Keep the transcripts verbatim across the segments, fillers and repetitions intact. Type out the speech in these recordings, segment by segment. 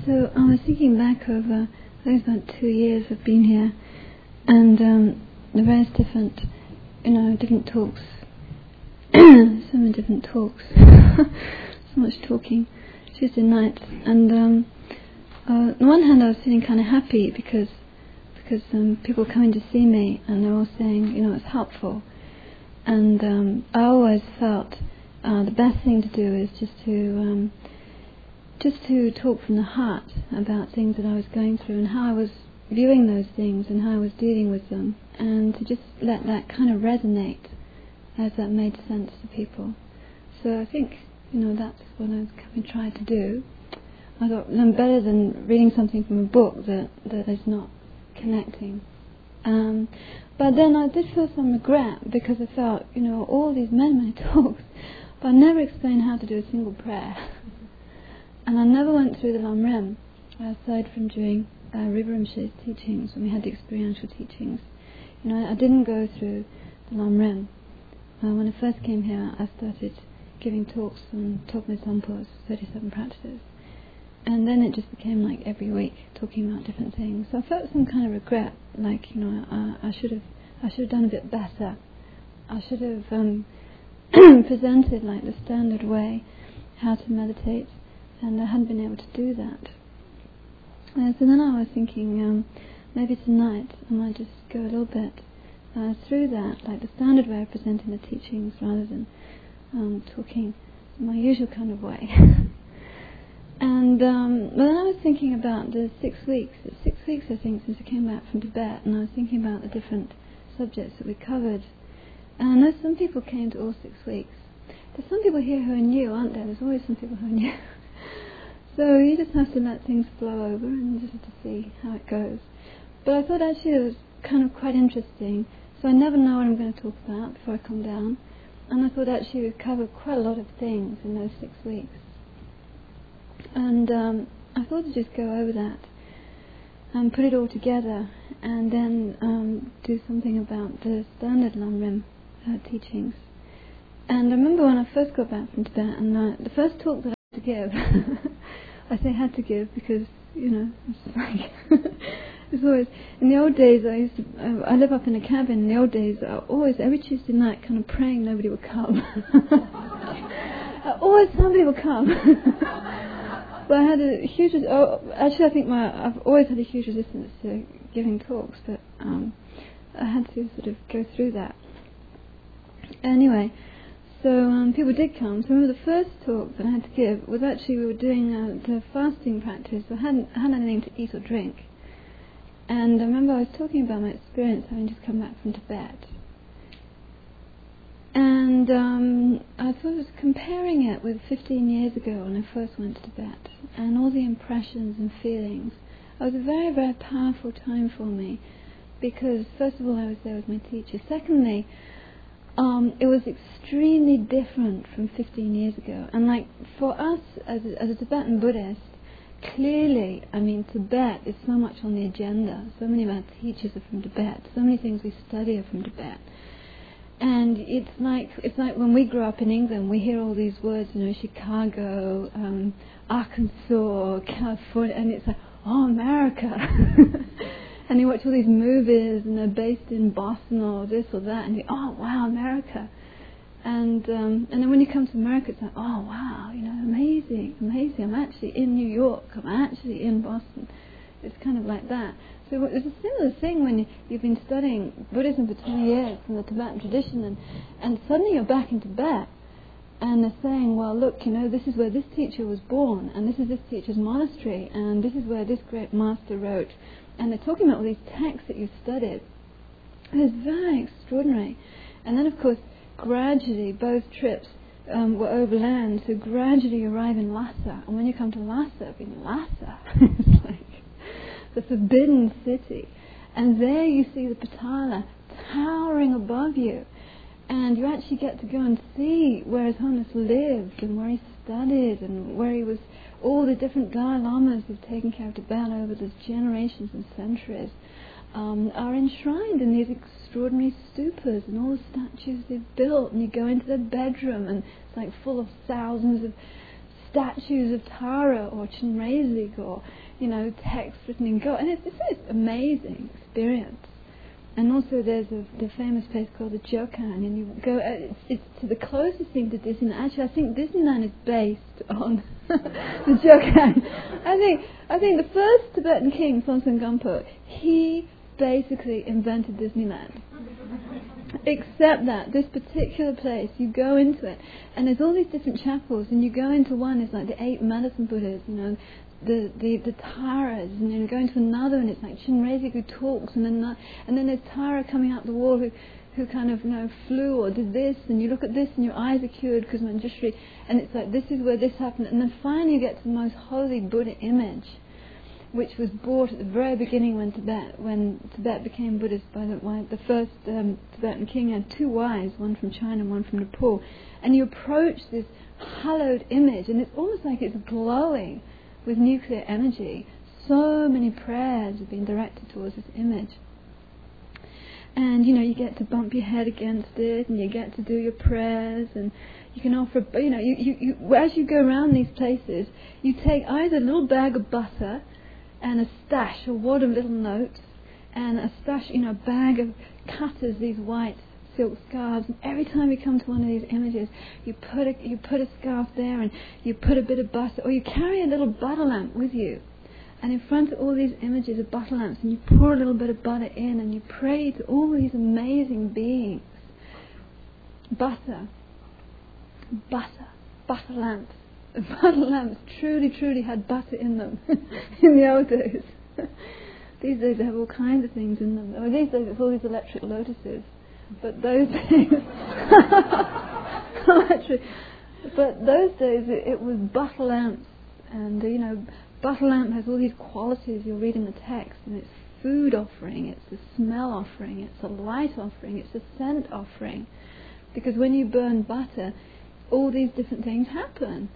So I was thinking back over, I think it's about two years I've been here, and um, the various different, you know, different talks, so many different talks, so much talking, Tuesday nights, and um, uh, on the one hand I was feeling kind of happy because because um, people coming to see me and they're all saying, you know, it's helpful, and um, I always felt uh, the best thing to do is just to um, just to talk from the heart about things that I was going through and how I was viewing those things and how I was dealing with them, and to just let that kind of resonate as that made sense to people. So I think, you know, that's what I was kind of trying to do. I thought, I'm better than reading something from a book that, that is not connecting. Um, but then I did feel some regret because I felt, you know, all these many, many talks, but I never explained how to do a single prayer. And I never went through the Lam Rim, aside from doing uh, River Rinpoche's teachings, when we had the experiential teachings. You know, I, I didn't go through the Lam Rim. Uh, when I first came here, I started giving talks on Tokme Sampo's thirty-seven practices. And then it just became like every week, talking about different things. So I felt some kind of regret, like, you know, uh, I should have I should have done a bit better. I should have um, presented like the standard way, how to meditate, and I hadn't been able to do that. Uh, so then I was thinking, um, maybe tonight I might just go a little bit uh, through that, like the standard way of presenting the teachings, rather than um, talking my usual kind of way. And um, well, then I was thinking about the six weeks. It's six weeks, I think, since I came back from Tibet, and I was thinking about the different subjects that we covered. And I know some people came to all six weeks. There's some people here who are new, aren't there? There's always some people who are new. So you just have to let things flow over and just have to see how it goes. But I thought actually it was kind of quite interesting. So I never know what I'm going to talk about before I come down. And I thought actually we've covered quite a lot of things in those six weeks. And um, I thought to just go over that and put it all together, and then um, do something about the standard Lam Rim uh, teachings. And I remember when I first got back from Tibet, and uh, the first talk that I had to give, I say had to give because, you know, it's like it's always, in the old days I used to, I, I live up in a cabin. In the old days I always, every Tuesday night, kind of praying nobody would come. Always somebody would come. But I had a huge, oh, actually I think my, I've always had a huge resistance to giving talks, but um, I had to sort of go through that. Anyway, so um, people did come. So I remember the first talk that I had to give was actually, we were doing uh, the fasting practice. So I hadn't, I hadn't anything to eat or drink. And I remember I was talking about my experience having just come back from Tibet. And um, I thought I was comparing it with fifteen years ago when I first went to Tibet, and all the impressions and feelings. It was a very, very powerful time for me, because first of all I was there with my teacher. Secondly, um, it was extremely different from fifteen years ago. And like for us as a, as a Tibetan Buddhist, clearly, I mean, Tibet is so much on the agenda. So many of our teachers are from Tibet. So many things we study are from Tibet. And it's like it's like when we grew up in England, we hear all these words, you know, Chicago, um, Arkansas, California, and it's like, oh, America. And you watch all these movies, and they're based in Boston or this or that, and you, oh, wow, America. And um, and then when you come to America, it's like, oh, wow, you know, amazing, amazing. I'm actually in New York. I'm actually in Boston. It's kind of like that. So it's a similar thing when you've been studying Buddhism for twenty years in the Tibetan tradition, and, and suddenly you're back in Tibet, and they're saying, well, look, you know, this is where this teacher was born, and this is this teacher's monastery, and this is where this great master wrote. And they're talking about all these texts that you've studied. It's very extraordinary. And then, of course, gradually both trips um, were overland, so gradually you arrive in Lhasa. And when you come to Lhasa, in Lhasa, it's like the forbidden city, and there you see the Patala towering above you, and you actually get to go and see where His Holiness lived and where he studied and where he was. All the different Dalai Lamas who've taken care of Tibet over the generations and centuries um, are enshrined in these extraordinary stupas and all the statues they've built, and you go into their bedroom and it's like full of thousands of statues of Tara or Chenrezig or, you know, text written in gold. And it's, it's an amazing experience. And also there's a, the famous place called the Jokan, and you go, uh, it's, it's to the closest thing to Disneyland. Actually, I think Disneyland is based on the Jokan. I think I think the first Tibetan king, Phonson Gumpo, he basically invented Disneyland. Except that this particular place, you go into it, and there's all these different chapels, and you go into one, it's like the eight medicine Buddhas, you know, the the, the Taras, and then you go into another, and it's like Chenrezig who talks, and then not, and then there's Tara coming out the wall who who kind of, you know, flew or did this, and you look at this, and your eyes are cured because Manjushri, and it's like this is where this happened, and then finally you get to the most holy Buddha image, which was brought at the very beginning when Tibet when Tibet became Buddhist by the the first um, Tibetan king had two wives, one from China and one from Nepal, and you approach this hallowed image, and it's almost like it's glowing with nuclear energy. So many prayers have been directed towards this image. And, you know, you get to bump your head against it, and you get to do your prayers, and you can offer, you know, you, you, you as you go around these places, you take either a little bag of butter and a stash, a wad of little notes, and a stash, you know, a bag of cutters, these white silk scarves, and every time you come to one of these images, you put a you put a scarf there, and you put a bit of butter, or you carry a little butter lamp with you, and in front of all these images of butter lamps, and you pour a little bit of butter in, and you pray to all these amazing beings. Butter, butter, butter lamps. Butter lamps truly, truly had butter in them in the old days. These days they have all kinds of things in them. Or these days it's all these electric lotuses. But those days, electric. But those days it, it was butter lamps, and you know, butter lamp has all these qualities. You'll read in the text, and it's food offering, it's a smell offering, it's a light offering, it's a scent offering. Because when you burn butter, all these different things happen.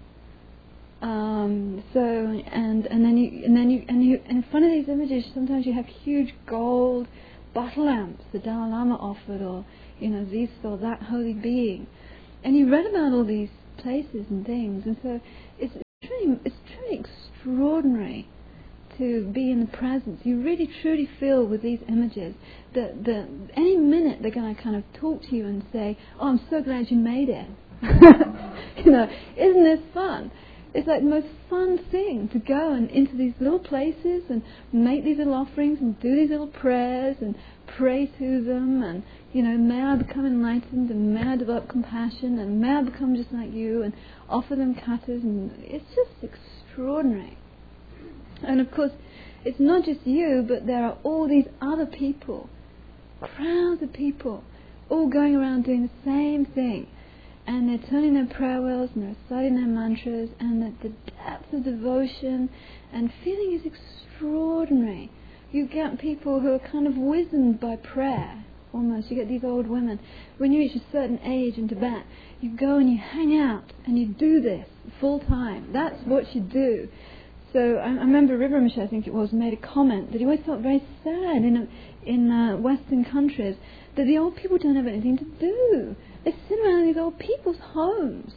Um, so and and then you and then you and you in front of these images, sometimes you have huge gold butter lamps the Dalai Lama offered, or, you know, this or that holy being, and you read about all these places and things, and so it's truly, it's truly extraordinary to be in the presence. You really truly feel with these images that, that any minute they're going to kind of talk to you and say, "Oh, I'm so glad you made it." You know, isn't this fun? It's like the most fun thing to go and into these little places and make these little offerings and do these little prayers and pray to them, and, you know, may I become enlightened, and may I develop compassion, and may I become just like you, and offer them katas, and it's just extraordinary. And of course, it's not just you, but there are all these other people, crowds of people, all going around doing the same thing. And they're turning their prayer wheels, and they're reciting their mantras, and the, the depth of devotion and feeling is extraordinary. You get people who are kind of wizened by prayer, almost. You get these old women. When you reach a certain age in Tibet, you go and you hang out, and you do this full time. That's what you do. So I, I remember Rinpoche, I think it was, made a comment that he always felt very sad in, in uh, Western countries that the old people don't have anything to do. They sit around in these old people's homes.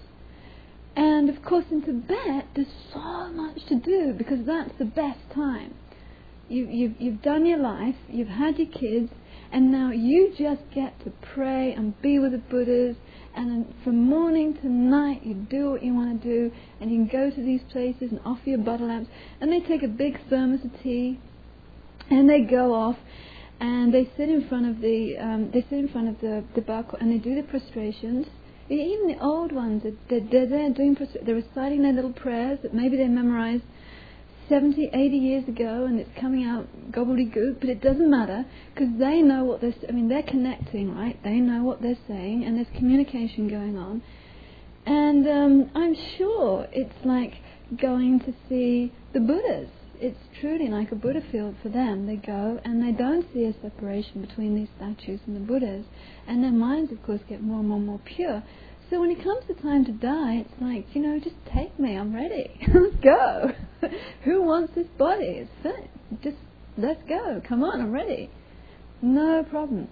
And of course in Tibet there's so much to do, because that's the best time. You, you've, you've done your life, you've had your kids, and now you just get to pray and be with the Buddhas, and from morning to night you do what you want to do, and you can go to these places and offer your butter lamps, and they take a big thermos of tea, and they go off, and they sit in front of the um, they sit in front of the the balcony, and they do the prostrations. Even the old ones, they're, they're there doing, they're reciting their little prayers that maybe they memorized seventy, eighty years ago, and it's coming out gobbledygook, but it doesn't matter, because they know what they're, I mean, they're connecting, right? They know what they're saying, and there's communication going on. And um, I'm sure it's like going to see the Buddhas. It's truly like a Buddha field for them. They go and they don't see a separation between these statues and the Buddhas, and their minds of course get more and more and more pure. So when it comes to time to die, it's like, you know, just take me, I'm ready. Let's go. Who wants this body? It's fine. Just let's go. Come on, I'm ready. No problem.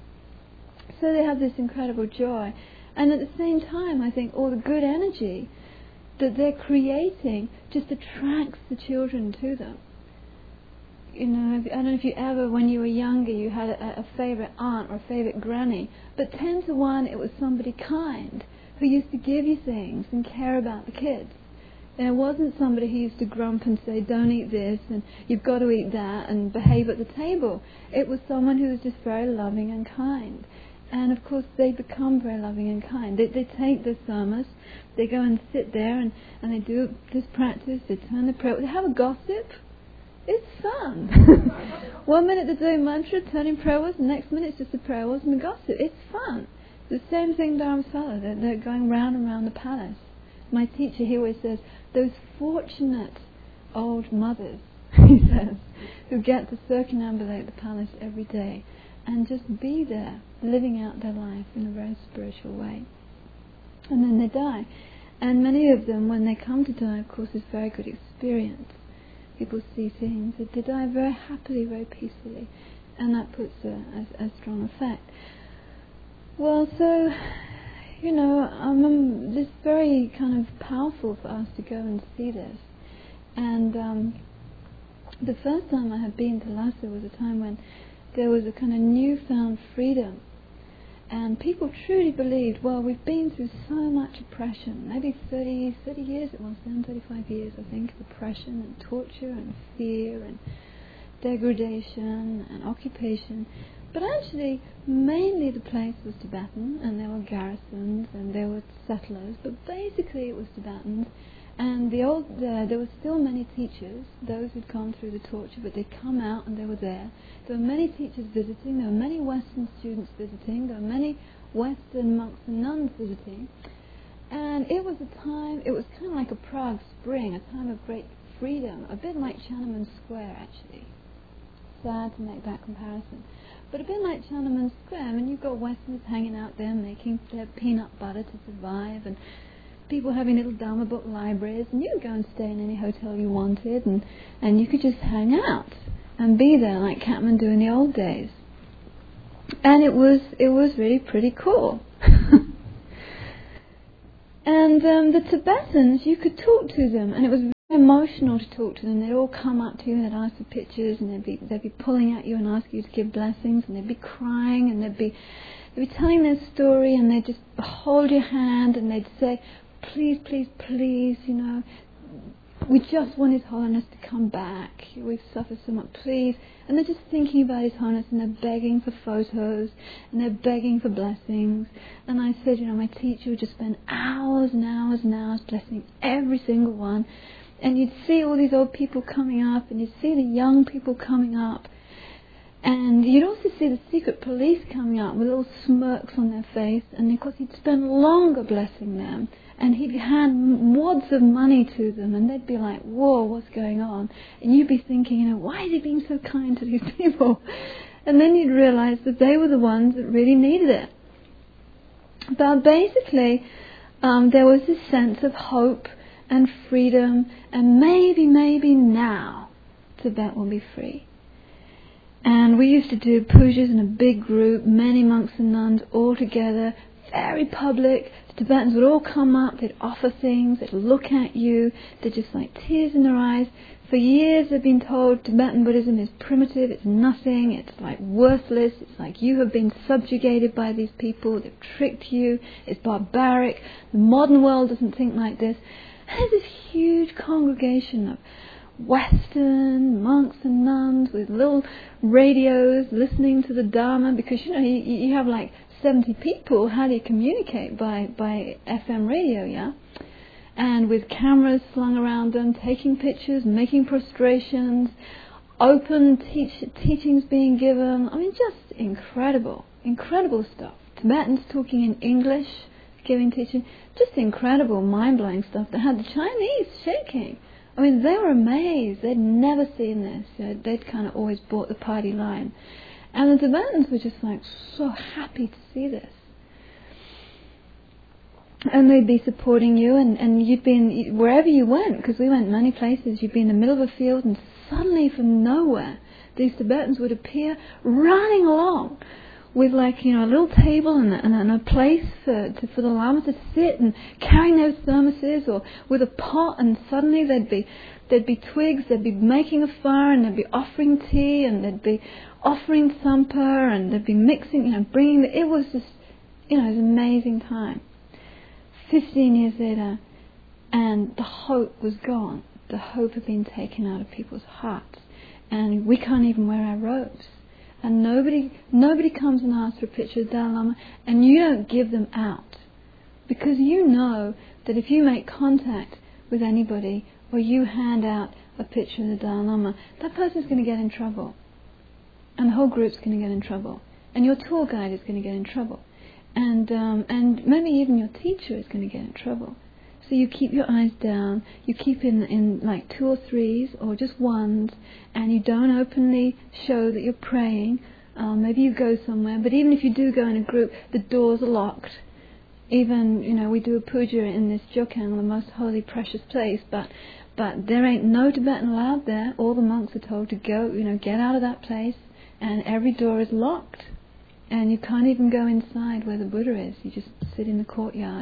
So they have this incredible joy. And at the same time, I think all the good energy that they're creating just attracts the children to them. You know, I don't know if you ever, when you were younger, you had a, a favourite aunt or a favourite granny, but ten to one it was somebody kind who used to give you things and care about the kids. And it wasn't somebody who used to grump and say, don't eat this and you've got to eat that and behave at the table. It was someone who was just very loving and kind. And of course they become very loving and kind. They, they take the thermos, they go and sit there and, and they do this practice, they turn the prayer, they have a gossip. It's fun. One minute they're doing mantra, turning prayer words, the next minute it's just the prayer words and the gossip. It's fun. The same thing Dharamsala, they're, they're going round and round the palace. My teacher, he always says, those fortunate old mothers, he says, who get to circumambulate the palace every day and just be there, living out their life in a very spiritual way. And then they die. And many of them, when they come to die, of course, it's a very good experience. People see things, that they die very happily, very peacefully, and that puts a, a, a strong effect. Well, so, you know, um, it's very kind of powerful for us to go and see this. And um, the first time I had been to Lhasa was a time when there was a kind of newfound freedom. And people truly believed, well, we've been through so much oppression, maybe thirty, thirty years it was then, thirty-five years I think, of oppression and torture and fear and degradation and occupation. But actually, mainly the place was Tibetan, and there were garrisons and there were settlers, but basically it was Tibetans. And the old, uh, there were still many teachers, those who'd gone through the torture, but they'd come out and they were there. There were many teachers visiting, there were many Western students visiting, there were many Western monks and nuns visiting. And it was a time, it was kind of like a Prague Spring, a time of great freedom, a bit like Tiananmen Square actually. Sad to make that comparison. But a bit like Tiananmen Square, I mean, you've got Westerners hanging out there making their peanut butter to survive, and people having little Dharma book libraries, and you could go and stay in any hotel you wanted, and, and you could just hang out and be there like Kathmandu in the old days. And it was it was really pretty cool. And um, the Tibetans, you could talk to them, and it was very emotional to talk to them. They'd all come up to you and they'd ask for pictures, and they'd be they'd be pulling at you and asking you to give blessings, and they'd be crying, and they'd be they'd be telling their story, and they'd just hold your hand and they'd say, please, please, please, you know, we just want His Holiness to come back. We've suffered so much, please. And they're just thinking about His Holiness, and they're begging for photos, and they're begging for blessings. And I said, you know, my teacher would just spend hours and hours and hours blessing every single one. And you'd see all these old people coming up, and you'd see the young people coming up. And you'd also see the secret police coming up with little smirks on their face, and of course he'd spend longer blessing them, and he'd hand wads of money to them, and they'd be like, whoa, what's going on? And you'd be thinking, you know, why is he being so kind to these people? And then you'd realise that they were the ones that really needed it. But basically, um, there was this sense of hope and freedom, and maybe, maybe now Tibet will be free. And we used to do pujas in a big group, many monks and nuns all together, very public. The Tibetans would all come up, they'd offer things, they'd look at you, they'd just like tears in their eyes. For years they've been told Tibetan Buddhism is primitive, it's nothing, it's like worthless, it's like you have been subjugated by these people, they've tricked you, it's barbaric, the modern world doesn't think like this. And there's this huge congregation of Western monks and nuns with little radios listening to the Dharma, because you know you, you have like seventy people. How do you communicate? By by F M radio, yeah? And with cameras slung around them, taking pictures, making prostrations, open teach, teachings being given. I mean, just incredible, incredible stuff. Tibetans talking in English, giving teaching, just incredible, mind-blowing stuff that had the Chinese shaking. I mean, they were amazed. They'd never seen this. You know, they'd kind of always bought the party line. And the Tibetans were just like so happy to see this. And they'd be supporting you, and, and you'd be in, wherever you went, because we went many places, you'd be in the middle of a field, and suddenly from nowhere, these Tibetans would appear running along with like, you know, a little table and a, and a place for to, for the lamas to sit and carrying those thermoses, or with a pot, and suddenly there'd be there'd be twigs, they'd be making a fire, and they'd be offering tea, and they'd be offering sampa, and they'd be mixing, you know, bringing the, it was just, you know, it was an amazing time. Fifteen years later, and the hope was gone. The hope had been taken out of people's hearts, and we can't even wear our robes. And nobody nobody comes and asks for a picture of the Dalai Lama, and you don't give them out. Because you know that if you make contact with anybody, or you hand out a picture of the Dalai Lama, that person's going to get in trouble. And the whole group's going to get in trouble. And your tour guide is going to get in trouble. And um, and maybe even your teacher is going to get in trouble. So you keep your eyes down, you keep in, in like two or threes or just ones, and you don't openly show that you're praying. Um, maybe you go somewhere, but even if you do go in a group, the doors are locked. Even, you know, we do a puja in this Jokang, the most holy, precious place, but but there ain't no Tibetan allowed there. All the monks are told to go, you know, get out of that place, and every door is locked. And you can't even go inside where the Buddha is. You just sit in the courtyard.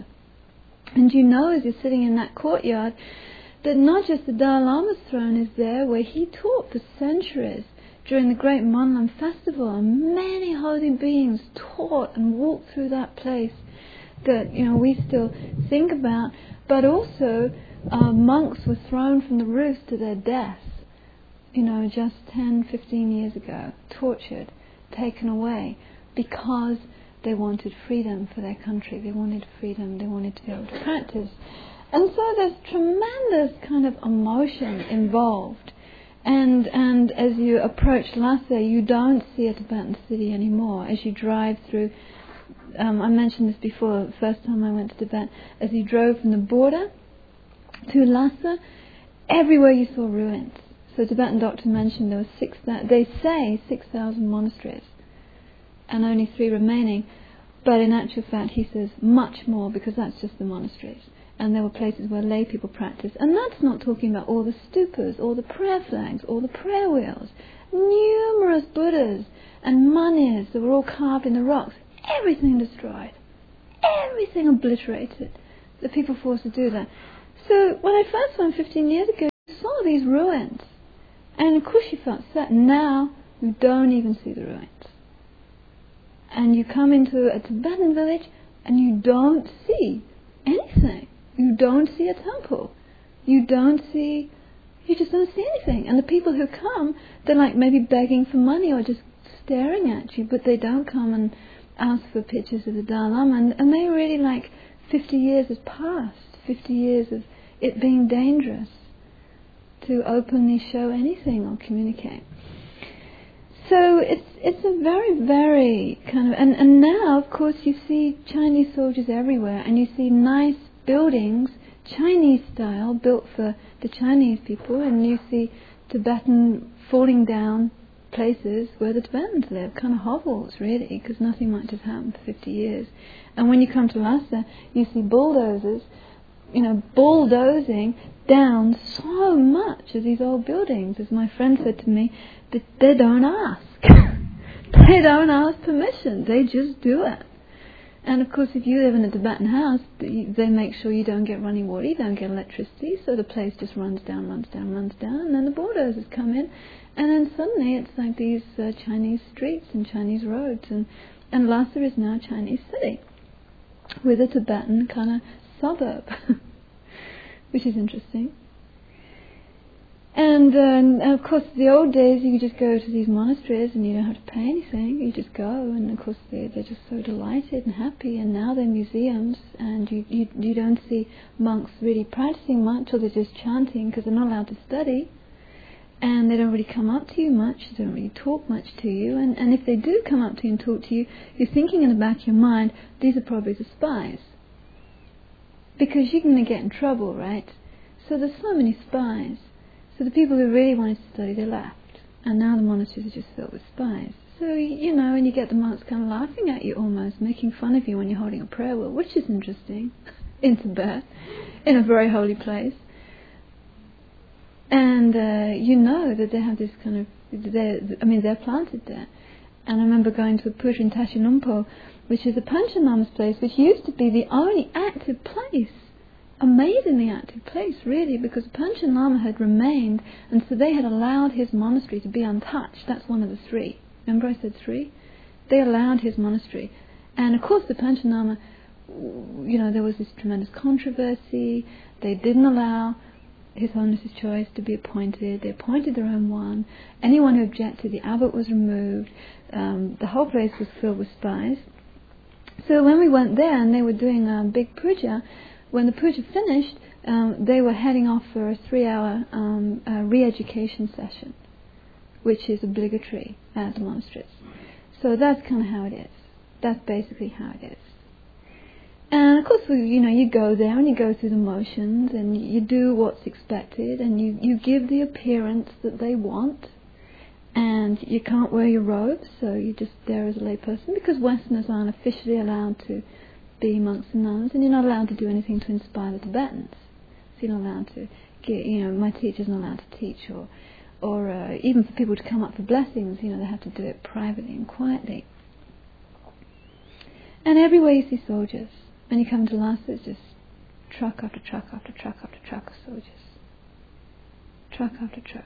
And you know, as you're sitting in that courtyard, that not just the Dalai Lama's throne is there, where he taught for centuries during the Great Monlam Festival, and many holy beings taught and walked through that place that, you know, we still think about. But also, uh, monks were thrown from the roofs to their deaths, you know, just ten, fifteen years ago, tortured, taken away, because they wanted freedom for their country. They wanted freedom. They wanted to be able to practice. And so there's tremendous kind of emotion involved. And and as you approach Lhasa, you don't see a Tibetan city anymore. As you drive through, um, I mentioned this before, the first time I went to Tibet, as you drove from the border to Lhasa, everywhere you saw ruins. So the Tibetan doctor mentioned there were six, they say six thousand monasteries, and only three remaining. But in actual fact, he says much more, because that's just the monasteries. And there were places where lay people practiced. And that's not talking about all the stupas, all the prayer flags, all the prayer wheels, numerous Buddhas and manis that were all carved in the rocks. Everything destroyed. Everything obliterated. The people forced to do that. So when I first went fifteen years ago, you saw these ruins. And of course you felt sad. Now you don't even see the ruins. And you come into a Tibetan village and you don't see anything. You don't see a temple. You don't see, you just don't see anything. And the people who come, they're like maybe begging for money or just staring at you, but they don't come and ask for pictures of the Dalai Lama. And, and they really like fifty years has passed, fifty years of it being dangerous to openly show anything or communicate. So it's it's a very, very kind of... And, and now, of course, you see Chinese soldiers everywhere, and you see nice buildings, Chinese style, built for the Chinese people, and you see Tibetan falling down places where the Tibetans live, kind of hovels, really, because nothing much has happened for fifty years. And when you come to Lhasa, you see bulldozers, you know, bulldozing down so much of these old buildings. As my friend said to me, that they don't ask. They don't ask permission. They just do it. And of course, if you live in a Tibetan house, they make sure you don't get running water, you don't get electricity, so the place just runs down, runs down, runs down, and then the bulldozers come in, and then suddenly it's like these uh, Chinese streets and Chinese roads, and, and Lhasa is now a Chinese city, with a Tibetan kind of suburb, which is interesting. And, uh, and of course, the old days, you could just go to these monasteries and you don't have to pay anything. You just go, and of course, they, they're just so delighted and happy. And now they're museums, and you, you, you don't see monks really practicing much, or they're just chanting because they're not allowed to study. And they don't really come up to you much. They don't really talk much to you. And, and if they do come up to you and talk to you, you're thinking in the back of your mind, these are probably the spies. Because you're going to get in trouble, right? So there's so many spies. So the people who really wanted to study, they left. And now the monasteries are just filled with spies. So, you know, and you get the monks kind of laughing at you almost, making fun of you when you're holding a prayer wheel, which is interesting, in Tibet, in a very holy place. And uh, you know that they have this kind of, they're, I mean, they're planted there. And I remember going to a puja in Tashi Lumpo, which is a Panchen Lama's place, which used to be the only active place, amazingly active place really, because Panchen Lama had remained, and so they had allowed his monastery to be untouched. That's one of the three. Remember I said three? They allowed his monastery. And of course the Panchen Lama, you know, there was this tremendous controversy. They didn't allow His Holiness's Choice to be appointed. They appointed their own one. Anyone who objected, the abbot was removed. Um, the whole place was filled with spies. So when we went there and they were doing a big puja, when the puja finished, um, they were heading off for a three-hour um, uh, re-education session, which is obligatory at the monasteries. So that's kind of how it is. That's basically how it is. And of course, you know, you go there and you go through the motions and you do what's expected and you, you give the appearance that they want, and you can't wear your robes, so you're just there as a layperson, because Westerners aren't officially allowed to be monks and nuns, and you're not allowed to do anything to inspire the Tibetans. So you're not allowed to get, you know, my teacher's not allowed to teach, or, or uh, even for people to come up for blessings, you know, they have to do it privately and quietly. And everywhere you see soldiers. When you come to Lhasa, it's just truck after truck after truck after truck of soldiers. Truck after truck.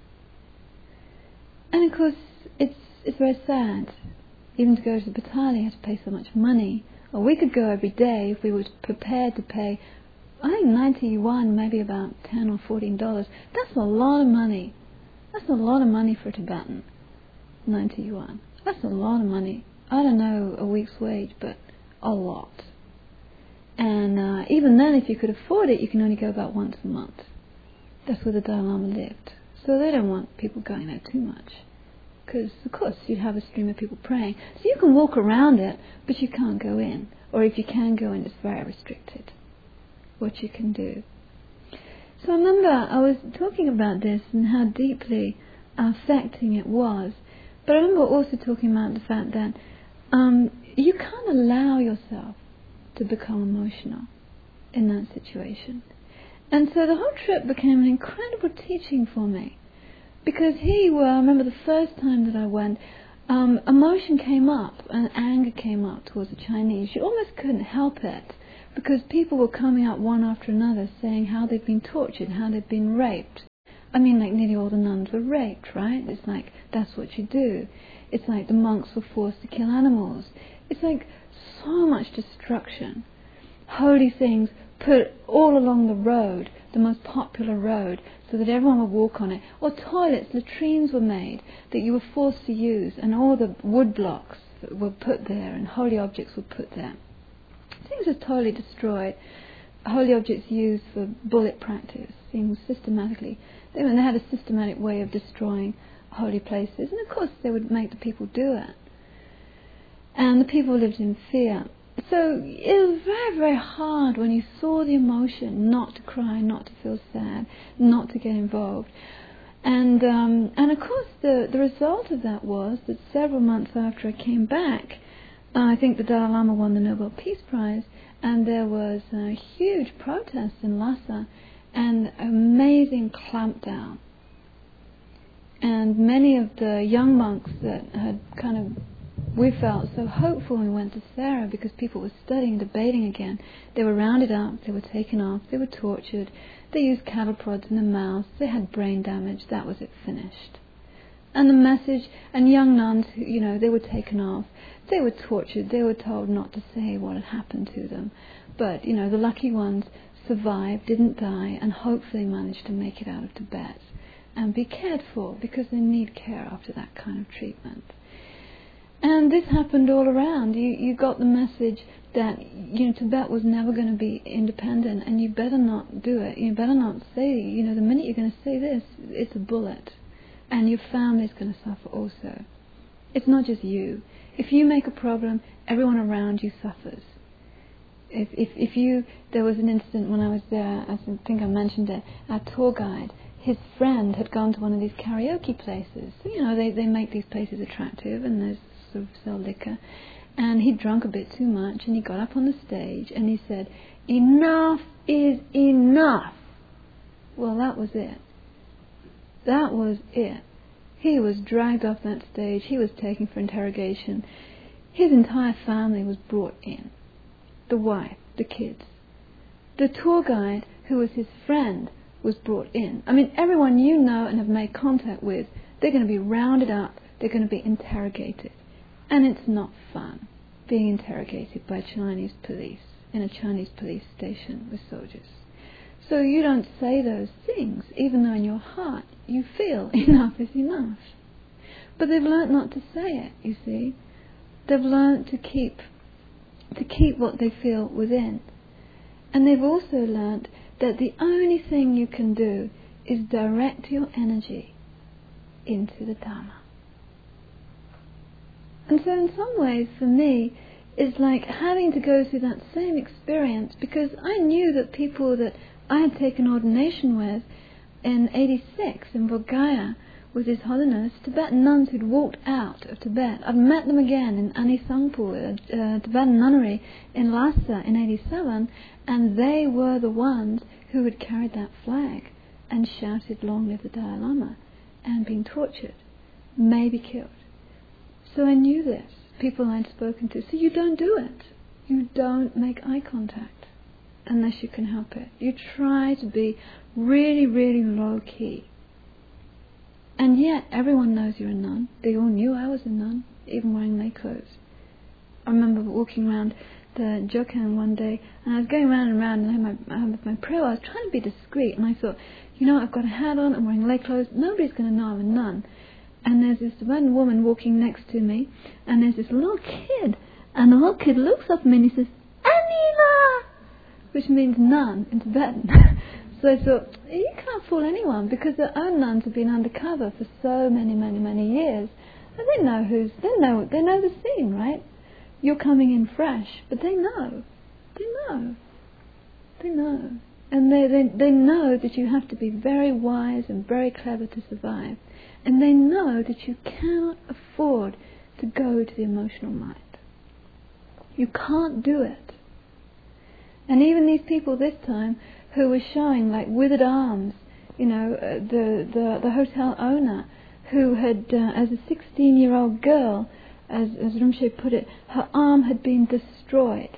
And of course, it's it's very sad. Even to go to the Batali, you have to pay so much money. Or we could go every day if we were prepared to pay, I think ninety yuan, maybe about ten or fourteen dollars. That's a lot of money. That's a lot of money for a Tibetan. ninety yuan. That's a lot of money. I don't know a week's wage, but a lot. And uh, even then, if you could afford it, you can only go about once a month. That's where the Dalai Lama lived. So they don't want people going there too much. Because, of course, you'd have a stream of people praying. So you can walk around it, but you can't go in. Or if you can go in, it's very restricted, what you can do. So I remember I was talking about this and how deeply affecting it was. But I remember also talking about the fact that um, you can't allow yourself to become emotional in that situation. And so the whole trip became an incredible teaching for me. Because here you were, I remember the first time that I went, um, emotion came up and anger came up towards the Chinese. You almost couldn't help it, because people were coming up one after another saying how they'd been tortured, how they'd been raped. I mean, like nearly all the nuns were raped, right? It's like, that's what you do. It's like the monks were forced to kill animals. It's like so much destruction. Holy things put all along the road, the most popular road, so that everyone would walk on it. Or toilets, latrines were made that you were forced to use, and all the wood blocks were put there, and holy objects were put there. Things are totally destroyed. Holy objects used for bullet practice, things systematically. They, they had a systematic way of destroying holy places, and of course they would make the people do it. And the people lived in fear. So it was very, very hard when you saw the emotion not to cry, not to feel sad, not to get involved. And um, and of course the, the result of that was that several months after I came back, uh, I think the Dalai Lama won the Nobel Peace Prize, and there was a huge protest in Lhasa and amazing clampdown. And many of the young monks that had kind of, we felt so hopeful when we went to Sarah, because people were studying, debating again. They were rounded up, they were taken off, they were tortured, they used cattle prods in the mouth, they had brain damage, that was it, finished. And the message, and young nuns, you know, they were taken off, they were tortured, they were told not to say what had happened to them. But, you know, the lucky ones survived, didn't die, and hopefully managed to make it out of Tibet and be cared for, because they need care after that kind of treatment. And this happened all around. You you got the message that, you know, Tibet was never going to be independent, and you better not do it. You better not say, you know, the minute you're going to say this, it's a bullet, and your family's going to suffer also. It's not just you. If you make a problem, everyone around you suffers. If if if you, there was an incident when I was there, I think I mentioned it, our tour guide, his friend had gone to one of these karaoke places. So, you know, they, they make these places attractive, and there's sort of sell liquor, and he drank a bit too much, and he got up on the stage and he said, "Enough is enough." Well, that was it. That was it. He was dragged off that stage. He was taken for interrogation. His entire family was brought in. The wife, the kids. The tour guide, who was his friend, was brought in. I mean, everyone you know and have made contact with, they're going to be rounded up. They're going to be interrogated. And it's not fun being interrogated by Chinese police in a Chinese police station with soldiers. So you don't say those things, even though in your heart you feel enough is enough. But they've learnt not to say it, you see. They've learnt to keep to keep what they feel within. And they've also learnt that the only thing you can do is direct your energy into the Dharma. And so in some ways, for me, it's like having to go through that same experience, because I knew that people that I had taken ordination with in eighty-six in Bodh Gaya with His Holiness, Tibetan nuns who'd walked out of Tibet. I'd met them again in Anisangpo, a uh, Tibetan nunnery in Lhasa in eighty-seven, and they were the ones who had carried that flag and shouted, "Long live the Dalai Lama," and been tortured, maybe killed. So I knew this, people I'd spoken to. So you don't do it. You don't make eye contact unless you can help it. You try to be really, really low key. And yet everyone knows you're a nun. They all knew I was a nun, even wearing lay clothes. I remember walking around the Jokan one day, and I was going round and round, and I had my, I had my prayer. I was trying to be discreet, and I thought, you know, I've got a hat on, I'm wearing lay clothes, nobody's going to know I'm a nun. And there's this one woman walking next to me, and there's this little kid, and the little kid looks up at me and he says, "Anila!" which means nun in Tibetan. So I thought, you can't fool anyone, because their own nuns have been undercover for so many, many, many years, and they know who's, they know, they know the scene, right? You're coming in fresh, but they know, they know, they know, and they, they, they know that you have to be very wise and very clever to survive, and they know that you cannot afford to go to the emotional mind. You can't do it. And even these people this time who were showing like withered arms, you know, uh, the, the the hotel owner who had, uh, as a sixteen-year-old girl, as, as Rinpoche put it, her arm had been destroyed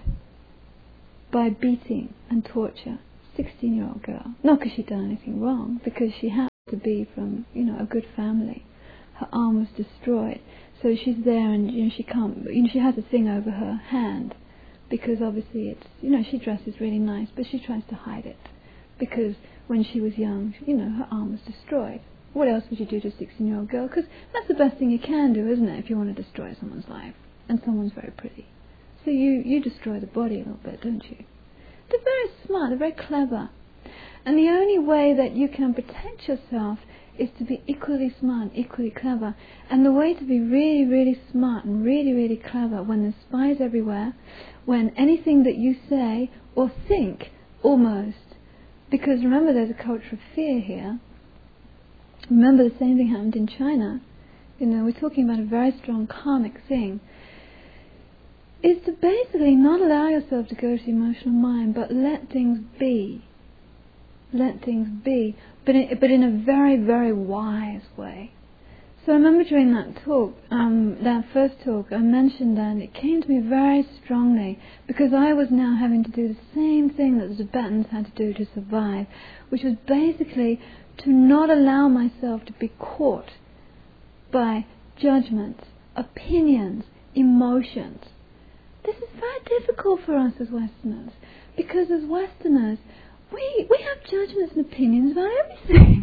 by beating and torture. sixteen-year-old girl. Not because she'd done anything wrong, because she happened to be from, you know, a good family. Her arm was destroyed. So she's there and, you know, she can't, you know, she has a thing over her hand, because obviously it's, you know, she dresses really nice, but she tries to hide it, because when she was young, you know, her arm was destroyed. What else would you do to a sixteen-year-old girl? Because that's the best thing you can do, isn't it, if you want to destroy someone's life, and someone's very pretty. So you, you destroy the body a little bit, don't you? They're very smart, they're very clever. And the only way that you can protect yourself is to be equally smart, equally clever. And the way to be really, really smart and really, really clever when there's spies everywhere, when anything that you say or think, almost, because remember there's a culture of fear here. Remember the same thing happened in China. You know, we're talking about a very strong karmic thing. Is to basically not allow yourself to go to the emotional mind, but let things be. Let things be, but in, but in a very, very wise way. So I remember during that talk, um, that first talk, I mentioned that, and it came to me very strongly, because I was now having to do the same thing that the Tibetans had to do to survive, which was basically to not allow myself to be caught by judgments, opinions, emotions. This is very difficult for us as Westerners, because as Westerners, we we have judgments and opinions about everything.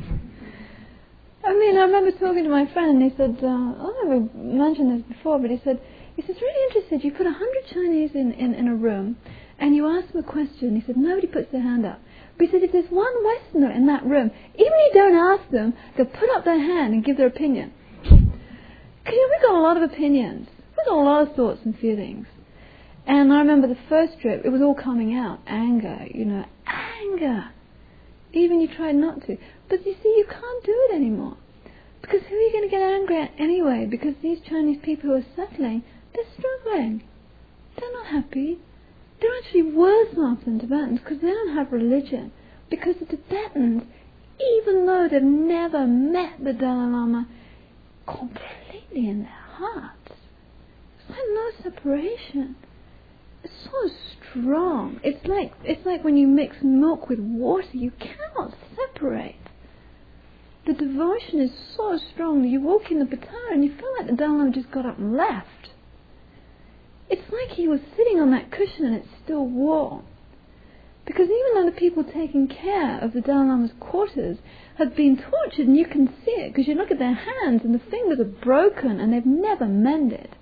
I mean, I remember talking to my friend, and he said, uh, I've never mentioned this before, but he said, he says, really interested, you put a hundred Chinese in, in, in a room, and you ask them a question. He said, nobody puts their hand up. But he said, if there's one Westerner in that room, even if you don't ask them, they'll put up their hand and give their opinion. Because, you know, we've got a lot of opinions. We've got a lot of thoughts and feelings. And I remember the first trip, it was all coming out. Anger, you know, anger. Even you tried not to. But you see, you can't do it anymore. Because who are you going to get angry at anyway? Because these Chinese people who are settling, they're struggling. They're not happy. They're actually worse off than Tibetans, because they don't have religion. Because the Tibetans, even though they've never met the Dalai Lama, completely in their hearts. It's like no separation. It's so strong. It's like it's like when you mix milk with water, you cannot separate. The devotion is so strong that you walk in the Patara and you feel like the Dalai Lama just got up and left. It's like he was sitting on that cushion and it's still warm. Because even though the people taking care of the Dalai Lama's quarters have been tortured, and you can see it because you look at their hands and the fingers are broken and they've never mended.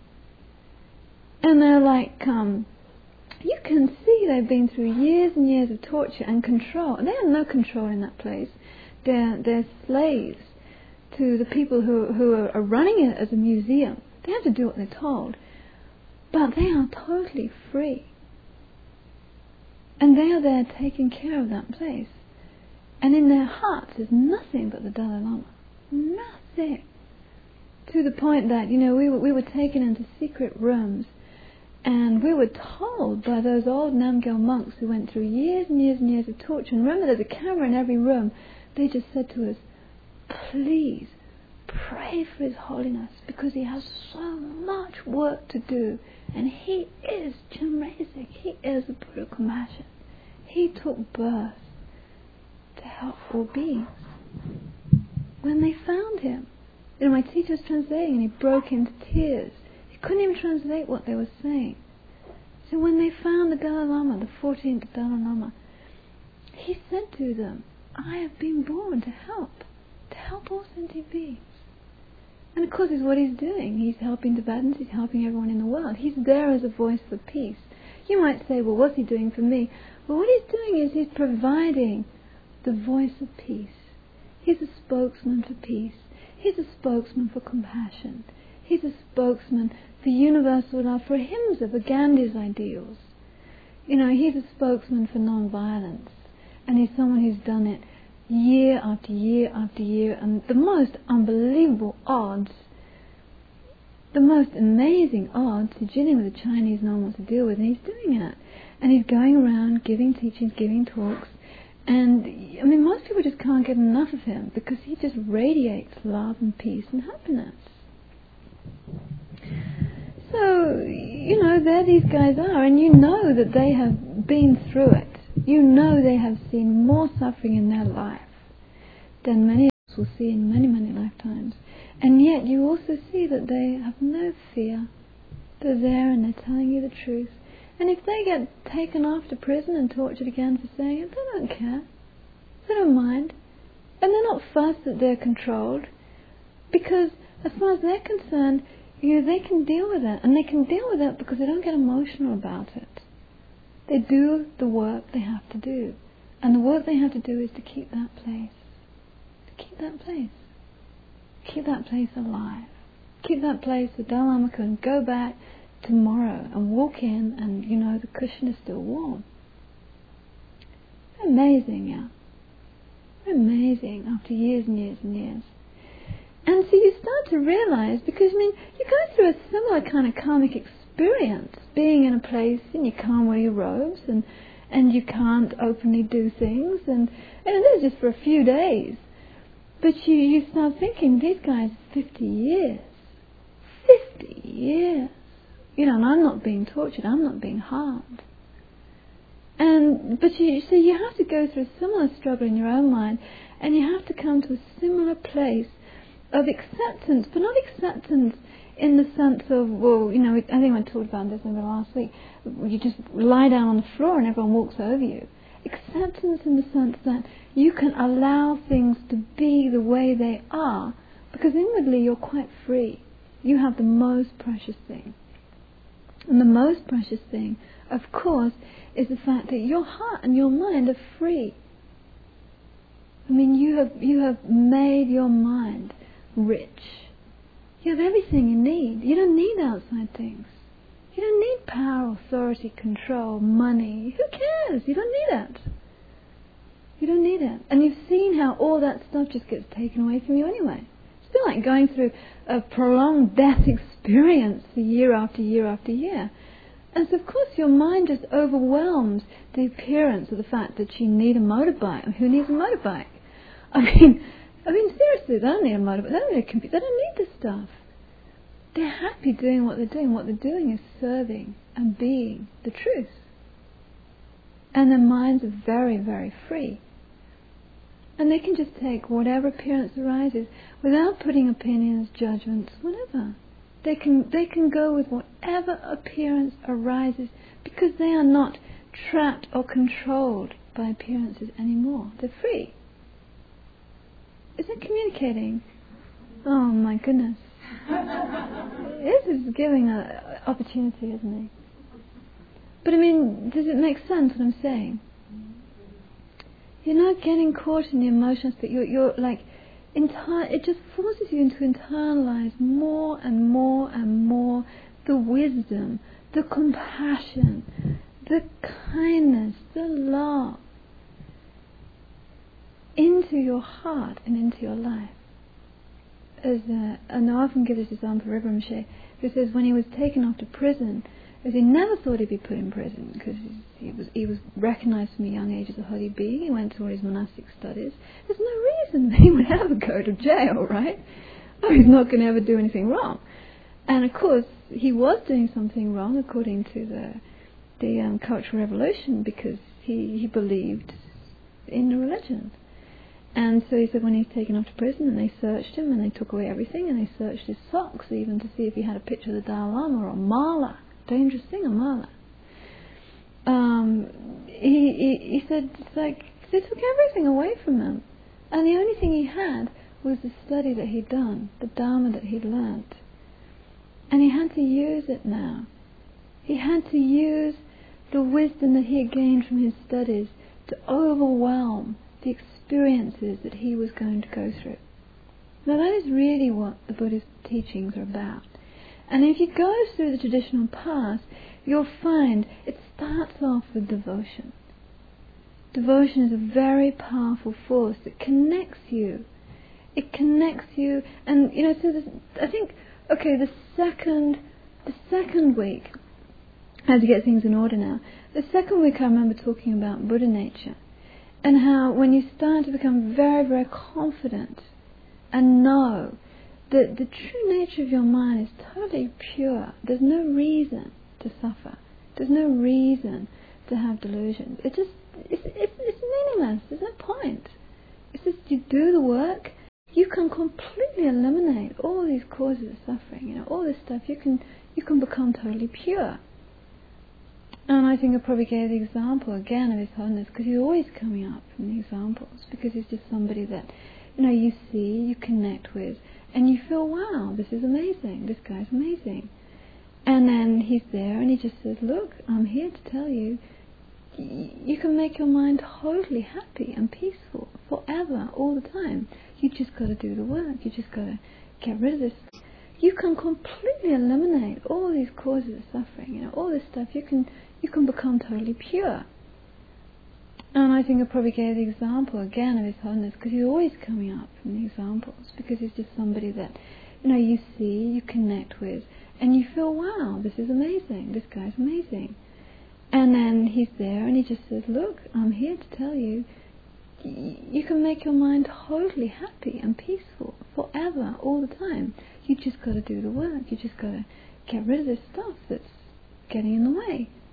And they're like, um, you can see they've been through years and years of torture and control. And they have no control in that place. They're, they're slaves to the people who, who are running it as a museum. They have to do what they're told. But they are totally free. And they are there taking care of that place. And in their hearts is nothing but the Dalai Lama. Nothing. To the point that, you know, we were, we were taken into secret rooms and we were told by those old Namgyal monks who went through years and years and years of torture, and remember there's a camera in every room, they just said to us, please pray for His Holiness because he has so much work to do. And he is Chenrezig. He is the Buddha of compassion. He took birth to help all beings. When they found him, you know, my teacher was translating and he broke into tears. He couldn't even translate what they were saying. So when they found the Dalai Lama, the fourteenth Dalai Lama, he said to them, I have been born to help, to help all sentient beings. And of course, it's what he's doing. He's helping Tibetans, he's helping everyone in the world. He's there as a voice for peace. You might say, well, what's he doing for me? Well, what he's doing is he's providing the voice of peace. He's a spokesman for peace. He's a spokesman for compassion. He's a spokesman for universal love, for Ahimsa, for Gandhi's ideals. You know, he's a spokesman for non-violence. And he's someone who's done it year after year after year, and the most unbelievable odds, the most amazing odds, he's dealing with the Chinese no one wants to deal with, and he's doing it. And he's going around giving teachings, giving talks, and I mean most people just can't get enough of him because he just radiates love and peace and happiness. So, you know, there these guys are, and you know that they have been through it. You know they have seen more suffering in their life than many of us will see in many, many lifetimes. And yet you also see that they have no fear. They're there and they're telling you the truth. And if they get taken off to prison and tortured again for saying it, they don't care. They don't mind. And they're not fussed that they're controlled. Because as far as they're concerned, you know, they can deal with it. And they can deal with it because they don't get emotional about it. They do the work they have to do. And the work they have to do is to keep that place. To keep that place. Keep that place alive. Keep that place so Dalai Lama can go back tomorrow and walk in and, you know, the cushion is still warm. Amazing, yeah. Amazing after years and years and years. And so you start to realize, because, I mean, you go through a similar kind of karmic experience, being in a place and you can't wear your robes and, and you can't openly do things, and, and it is just for a few days. But you, you start thinking, these guys, fifty years. fifty years. You know, and I'm not being tortured, I'm not being harmed. And, but you, so you have to go through a similar struggle in your own mind, and you have to come to a similar place of acceptance, but not acceptance in the sense of, well, you know, I think I talked about this maybe last week, you just lie down on the floor and everyone walks over you. Acceptance in the sense that you can allow things to be the way they are, because inwardly you're quite free. You have the most precious thing. And the most precious thing, of course, is the fact that your heart and your mind are free. I mean, you have you have made your mind rich. You have everything you need. You don't need outside things. You don't need power, authority, control, money. Who cares? You don't need it. You don't need it. And you've seen how all that stuff just gets taken away from you anyway. It's been like going through a prolonged death experience for year after year after year. And so, of course, your mind just overwhelms the appearance of the fact that you need a motorbike. Who needs a motorbike? I mean, I mean, seriously, they don't need a motive. They don't need a computer. They don't need this stuff. They're happy doing what they're doing. What they're doing is serving and being the truth. And their minds are very, very free. And they can just take whatever appearance arises without putting opinions, judgments, whatever. They can they can go with whatever appearance arises because they are not trapped or controlled by appearances anymore. They're free. Is it communicating? Oh my goodness. This is giving an opportunity, isn't it? But I mean, does it make sense what I'm saying? You're not getting caught in the emotions, but you're, you're like, enti- it just forces you to internalize more and more and more the wisdom, the compassion, the kindness, the love into your heart and into your life. As uh, and I often give this example of Rinpoche, who says when he was taken off to prison, as he never thought he'd be put in prison because he was he was recognized from a young age as a holy being. He went through all his monastic studies. There's no reason that he would ever go to jail, right? Oh, he's not going to ever do anything wrong. And of course, he was doing something wrong according to the the um, Cultural Revolution because he, he believed in the religion. And so he said when he was taken off to prison and they searched him and they took away everything and they searched his socks even to see if he had a picture of the Dalai Lama or a mala. Dangerous thing, a mala. Um, he, he, he said it's like they took everything away from him. And the only thing he had was the study that he'd done, the Dharma that he'd learnt. And he had to use it now. He had to use the wisdom that he had gained from his studies to overwhelm the experiences that he was going to go through. Now that is really what the Buddha's teachings are about. And if you go through the traditional path, you'll find it starts off with devotion. Devotion is a very powerful force that connects you. It connects you, and you know. So this, I think, okay, the second, the second week, I have to get things in order now. The second week, I remember talking about Buddha nature. And how when you start to become very, very confident and know that the true nature of your mind is totally pure, there's no reason to suffer. There's no reason to have delusions. It just, it's, it's, it's meaningless. There's no point. It's just you do the work, you can completely eliminate all these causes of suffering. You know, all this stuff. You can, you can become totally pure. And I think I probably gave the example again of His Holiness because he's always coming up in the examples because he's just somebody that, you know, you see, you connect with, and you feel, wow, this is amazing, this guy's amazing. And then he's there and he just says, look, I'm here to tell you, y- you can make your mind totally happy and peaceful forever, all the time. You just got to do the work, you just got to get rid of this. You can completely eliminate all these causes of suffering, you know, all this stuff. You can you can become totally pure. And I think I probably gave the example again of His Holiness because he's always coming up in the examples because he's just somebody that, you know, you see, you connect with, and you feel, wow, this is amazing, this guy's amazing. And then he's there and he just says, look, I'm here to tell you, you can make your mind totally happy and peaceful forever, all the time. You just got to do the work. You just got to get rid of this stuff that's getting in the way.